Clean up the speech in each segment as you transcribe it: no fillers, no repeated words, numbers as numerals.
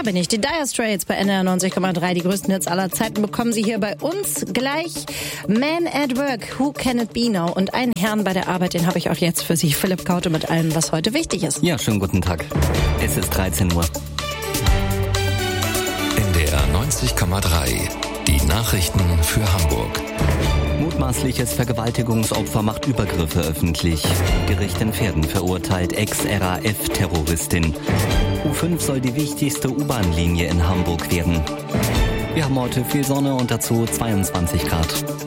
Da bin ich. Die Dire Straits bei NDR 90,3. Die größten Hits aller Zeiten bekommen Sie hier bei uns gleich. Man at Work, Who Can It Be Now? Und einen Herrn bei der Arbeit, den habe ich auch jetzt für Sie. Philipp Kaute mit allem, was heute wichtig ist. Ja, schönen guten Tag. Es ist 13 Uhr. NDR 90,3. Die Nachrichten für Hamburg. Mutmaßliches Vergewaltigungsopfer macht Übergriffe öffentlich. Gericht in Verden verurteilt Ex-RAF-Terroristin. U5 soll die wichtigste U-Bahn-Linie in Hamburg werden. Wir haben heute viel Sonne und dazu 22 Grad.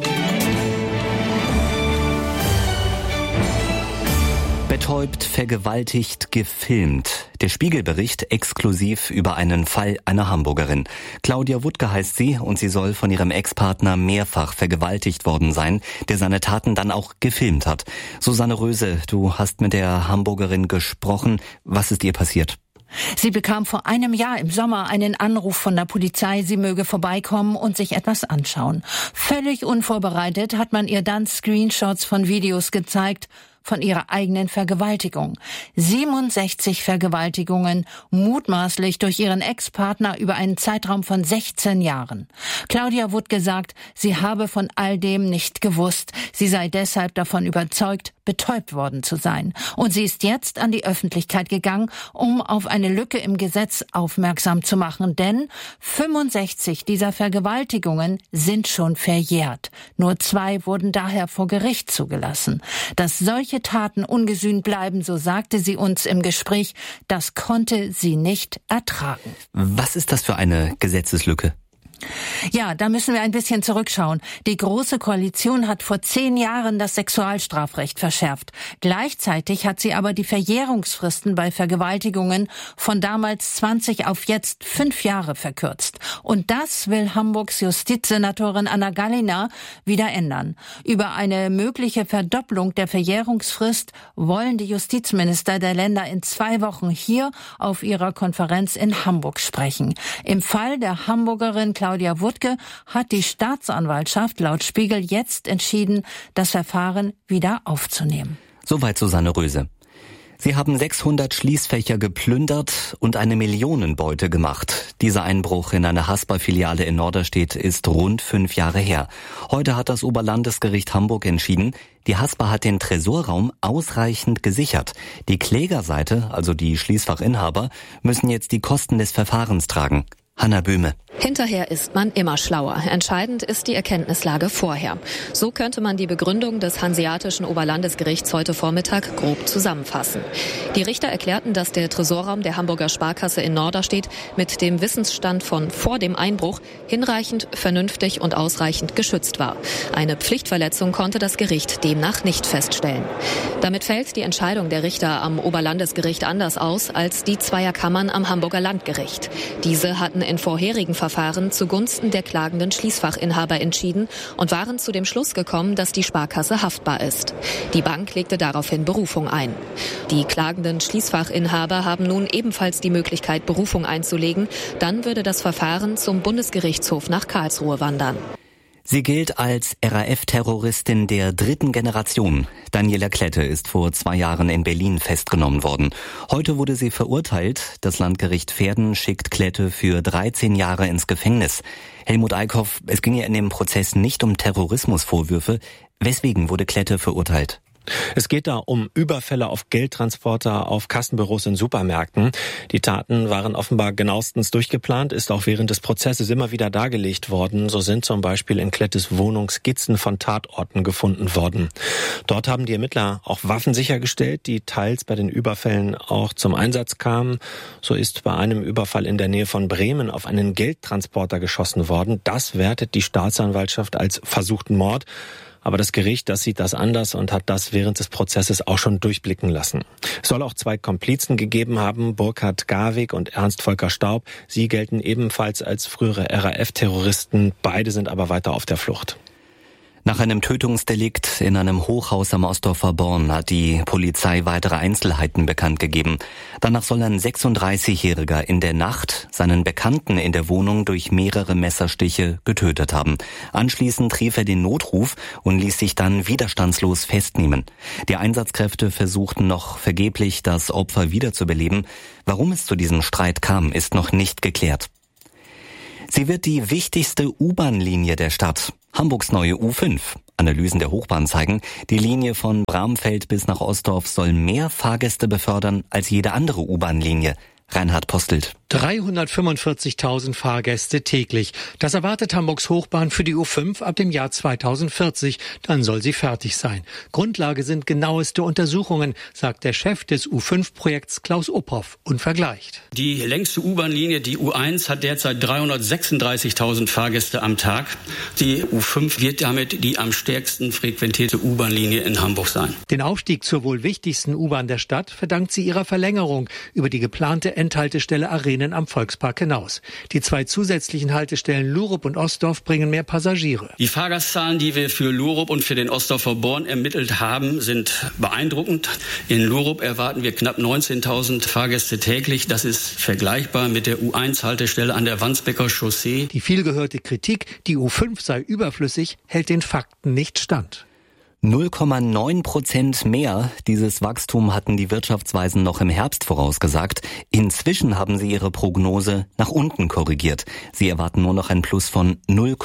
Betäubt, vergewaltigt, gefilmt. Der Spiegelbericht exklusiv über einen Fall einer Hamburgerin. Claudia Wuttke heißt sie und sie soll von ihrem Ex-Partner mehrfach vergewaltigt worden sein, der seine Taten dann auch gefilmt hat. Susanne Röse, du hast mit der Hamburgerin gesprochen. Was ist ihr passiert? Sie bekam vor einem Jahr im Sommer einen Anruf von der Polizei, sie möge vorbeikommen und sich etwas anschauen. Völlig unvorbereitet hat man ihr dann Screenshots von Videos gezeigt von ihrer eigenen Vergewaltigung. 67 Vergewaltigungen, mutmaßlich durch ihren Ex-Partner über einen Zeitraum von 16 Jahren. Claudia Wuttke sagt, sie habe von all dem nicht gewusst. Sie sei deshalb davon überzeugt, betäubt worden zu sein. Und sie ist jetzt an die Öffentlichkeit gegangen, um auf eine Lücke im Gesetz aufmerksam zu machen. Denn 65 dieser Vergewaltigungen sind schon verjährt. Nur 2 wurden daher vor Gericht zugelassen. Dass solche Taten ungesühnt bleiben, so sagte sie uns im Gespräch, das konnte sie nicht ertragen. Was ist das für eine Gesetzeslücke? Ja, da müssen wir ein bisschen zurückschauen. Die Große Koalition hat vor 10 Jahren das Sexualstrafrecht verschärft. Gleichzeitig hat sie aber die Verjährungsfristen bei Vergewaltigungen von damals 20 auf jetzt 5 Jahre verkürzt. Und das will Hamburgs Justizsenatorin Anna Gallina wieder ändern. Über eine mögliche Verdopplung der Verjährungsfrist wollen die Justizminister der Länder in 2 Wochen hier auf ihrer Konferenz in Hamburg sprechen. Im Fall der Hamburgerin Claudia Wuttke hat die Staatsanwaltschaft laut Spiegel jetzt entschieden, das Verfahren wieder aufzunehmen. Soweit Susanne Röse. Sie haben 600 Schließfächer geplündert und eine Millionenbeute gemacht. Dieser Einbruch in eine Haspa-Filiale in Norderstedt ist rund 5 Jahre her. Heute hat das Oberlandesgericht Hamburg entschieden, die Haspa hat den Tresorraum ausreichend gesichert. Die Klägerseite, also die Schließfachinhaber, müssen jetzt die Kosten des Verfahrens tragen. Hanna Böhme. Hinterher ist man immer schlauer. Entscheidend ist die Erkenntnislage vorher. So könnte man die Begründung des Hanseatischen Oberlandesgerichts heute Vormittag grob zusammenfassen. Die Richter erklärten, dass der Tresorraum der Hamburger Sparkasse in Norderstedt mit dem Wissensstand von vor dem Einbruch hinreichend, vernünftig und ausreichend geschützt war. Eine Pflichtverletzung konnte das Gericht demnach nicht feststellen. Damit fällt die Entscheidung der Richter am Oberlandesgericht anders aus als die zweier Kammern am Hamburger Landgericht. Diese hatten in vorherigen Verfahren zugunsten der klagenden Schließfachinhaber entschieden und waren zu dem Schluss gekommen, dass die Sparkasse haftbar ist. Die Bank legte daraufhin Berufung ein. Die klagenden Schließfachinhaber haben nun ebenfalls die Möglichkeit, Berufung einzulegen. Dann würde das Verfahren zum Bundesgerichtshof nach Karlsruhe wandern. Sie gilt als RAF-Terroristin der 3. Generation. Daniela Klette ist vor 2 Jahren in Berlin festgenommen worden. Heute wurde sie verurteilt. Das Landgericht Verden schickt Klette für 13 Jahre ins Gefängnis. Helmut Eickhoff, es ging ja in dem Prozess nicht um Terrorismusvorwürfe. Weswegen wurde Klette verurteilt? Es geht da um Überfälle auf Geldtransporter, auf Kassenbüros in Supermärkten. Die Taten waren offenbar genauestens durchgeplant, ist auch während des Prozesses immer wieder dargelegt worden. So sind zum Beispiel in Klettes Wohnung Skizzen von Tatorten gefunden worden. Dort haben die Ermittler auch Waffen sichergestellt, die teils bei den Überfällen auch zum Einsatz kamen. So ist bei einem Überfall in der Nähe von Bremen auf einen Geldtransporter geschossen worden. Das wertet die Staatsanwaltschaft als versuchten Mord. Aber das Gericht, das sieht das anders und hat das während des Prozesses auch schon durchblicken lassen. Es soll auch 2 Komplizen gegeben haben, Burkhard Garwig und Ernst Volker Staub. Sie gelten ebenfalls als frühere RAF-Terroristen. Beide sind aber weiter auf der Flucht. Nach einem Tötungsdelikt in einem Hochhaus am Ostdorfer Born hat die Polizei weitere Einzelheiten bekannt gegeben. Danach soll ein 36-Jähriger in der Nacht seinen Bekannten in der Wohnung durch mehrere Messerstiche getötet haben. Anschließend rief er den Notruf und ließ sich dann widerstandslos festnehmen. Die Einsatzkräfte versuchten noch vergeblich, das Opfer wiederzubeleben. Warum es zu diesem Streit kam, ist noch nicht geklärt. Sie wird die wichtigste U-Bahn-Linie der Stadt. Hamburgs neue U5. Analysen der Hochbahn zeigen, die Linie von Bramfeld bis nach Ostdorf soll mehr Fahrgäste befördern als jede andere U-Bahn-Linie. Reinhard Postelt. 345.000 Fahrgäste täglich. Das erwartet Hamburgs Hochbahn für die U5 ab dem Jahr 2040. Dann soll sie fertig sein. Grundlage sind genaueste Untersuchungen, sagt der Chef des U5-Projekts Klaus Uphoff und vergleicht. Die längste U-Bahn-Linie, die U1, hat derzeit 336.000 Fahrgäste am Tag. Die U5 wird damit die am stärksten frequentierte U-Bahn-Linie in Hamburg sein. Den Aufstieg zur wohl wichtigsten U-Bahn der Stadt verdankt sie ihrer Verlängerung über die geplante Endhaltestelle Arenen am Volkspark hinaus. Die 2 zusätzlichen Haltestellen Lurup und Ostdorf bringen mehr Passagiere. Die Fahrgastzahlen, die wir für Lurup und für den Ostdorfer Born ermittelt haben, sind beeindruckend. In Lurup erwarten wir knapp 19.000 Fahrgäste täglich. Das ist vergleichbar mit der U1-Haltestelle an der Wandsbeker Chaussee. Die vielgehörte Kritik, die U5 sei überflüssig, hält den Fakten nicht stand. 0,9% mehr. Dieses Wachstum hatten die Wirtschaftsweisen noch im Herbst vorausgesagt. Inzwischen haben sie ihre Prognose nach unten korrigiert. Sie erwarten nur noch ein Plus von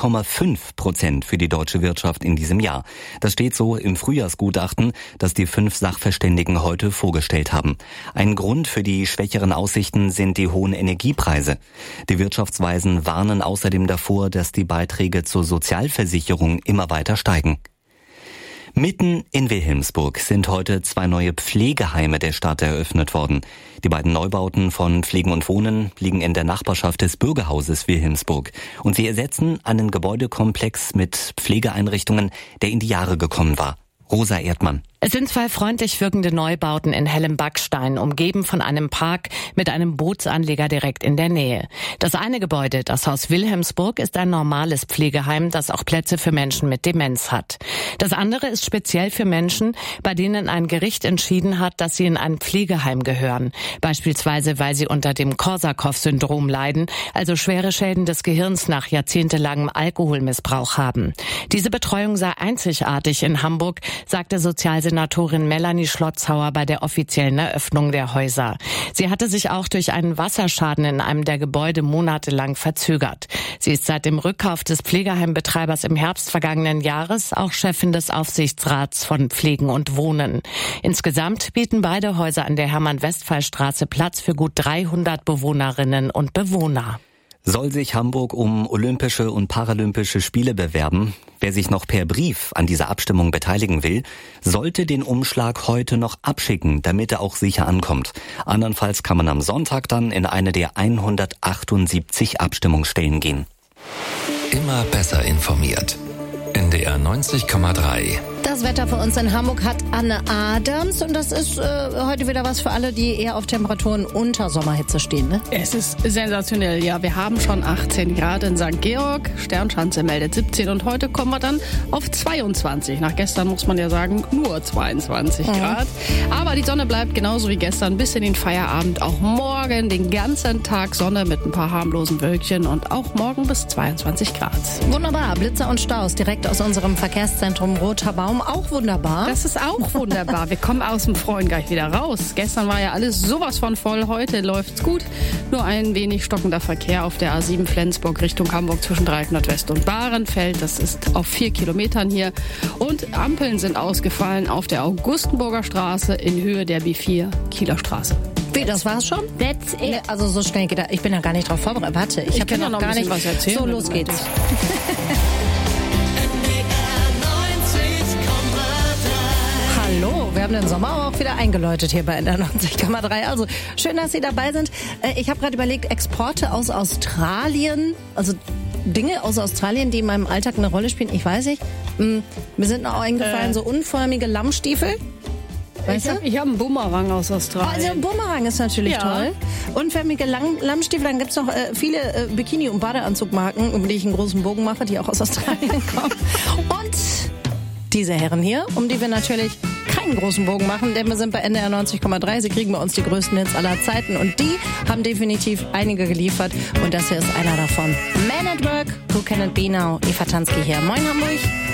0,5% für die deutsche Wirtschaft in diesem Jahr. Das steht so im Frühjahrsgutachten, das die 5 Sachverständigen heute vorgestellt haben. Ein Grund für die schwächeren Aussichten sind die hohen Energiepreise. Die Wirtschaftsweisen warnen außerdem davor, dass die Beiträge zur Sozialversicherung immer weiter steigen. Mitten in Wilhelmsburg sind heute 2 neue Pflegeheime der Stadt eröffnet worden. Die beiden Neubauten von Pflegen und Wohnen liegen in der Nachbarschaft des Bürgerhauses Wilhelmsburg. Und sie ersetzen einen Gebäudekomplex mit Pflegeeinrichtungen, der in die Jahre gekommen war. Rosa Erdmann. Es sind 2 freundlich wirkende Neubauten in hellem Backstein, umgeben von einem Park mit einem Bootsanleger direkt in der Nähe. Das eine Gebäude, das Haus Wilhelmsburg, ist ein normales Pflegeheim, das auch Plätze für Menschen mit Demenz hat. Das andere ist speziell für Menschen, bei denen ein Gericht entschieden hat, dass sie in ein Pflegeheim gehören. Beispielsweise, weil sie unter dem Korsakow-Syndrom leiden, also schwere Schäden des Gehirns nach jahrzehntelangem Alkoholmissbrauch haben. Diese Betreuung sei einzigartig in Hamburg, sagte Sozialsenatorin Melanie Schlotzhauer bei der offiziellen Eröffnung der Häuser. Sie hatte sich auch durch einen Wasserschaden in einem der Gebäude monatelang verzögert. Sie ist seit dem Rückkauf des Pflegeheimbetreibers im Herbst vergangenen Jahres auch Chefin des Aufsichtsrats von Pflegen und Wohnen. Insgesamt bieten beide Häuser an der Hermann-Westphal-Straße Platz für gut 300 Bewohnerinnen und Bewohner. Soll sich Hamburg um Olympische und Paralympische Spiele bewerben? Wer sich noch per Brief an dieser Abstimmung beteiligen will, sollte den Umschlag heute noch abschicken, damit er auch sicher ankommt. Andernfalls kann man am Sonntag dann in eine der 178 Abstimmungsstellen gehen. Immer besser informiert. NDR 90,3. Das Wetter für uns in Hamburg hat Anne Adams und das ist heute wieder was für alle, die eher auf Temperaturen unter Sommerhitze stehen, ne? Es ist sensationell, ja. Wir haben schon 18 Grad in St. Georg, Sternschanze meldet 17 und heute kommen wir dann auf 22. Nach gestern muss man ja sagen, nur 22 Grad. Aber die Sonne bleibt genauso wie gestern bis in den Feierabend. Auch morgen den ganzen Tag Sonne mit ein paar harmlosen Wölkchen und auch morgen bis 22 Grad. Wunderbar, Blitze und Staus direkt aus unserem Verkehrszentrum Roter Baum. Auch wunderbar. Das ist auch wunderbar. Wir kommen aus dem Freuen gleich wieder raus. Gestern war ja alles sowas von voll. Heute läuft's gut. Nur ein wenig stockender Verkehr auf der A7 Flensburg Richtung Hamburg zwischen Dreiecknord West und Bahrenfeld. Das ist auf 4 Kilometern hier. Und Ampeln sind ausgefallen auf der Augustenburger Straße in Höhe der B4 Kieler Straße. Wie, das war's schon? That's it. Nee, also so schnell geht das. Ich bin ja gar nicht drauf vorbereitet. Warte, ich habe ja noch gar nicht was erzählen. So, los geht's. Hallo, wir haben den Sommer auch wieder eingeläutet hier bei NDR 90,3. Also schön, dass Sie dabei sind. Ich habe gerade überlegt, Exporte aus Australien, also Dinge aus Australien, die in meinem Alltag eine Rolle spielen. Ich weiß nicht. Mir sind noch eingefallen so unförmige Lammstiefel. Ich habe einen Bumerang aus Australien. Also ein Bumerang ist natürlich toll. Unförmige Lammstiefel, dann gibt's noch viele Bikini- und Badeanzugmarken, über die ich einen großen Bogen mache, die auch aus Australien kommen. Und diese Herren hier, um die wir natürlich keinen großen Bogen machen, denn wir sind bei NDR 90,3. Sie kriegen bei uns die größten Hits aller Zeiten und die haben definitiv einige geliefert und das hier ist einer davon. Man at Work, Who Can It Be Now? Eva Tansky hier. Moin Hamburg.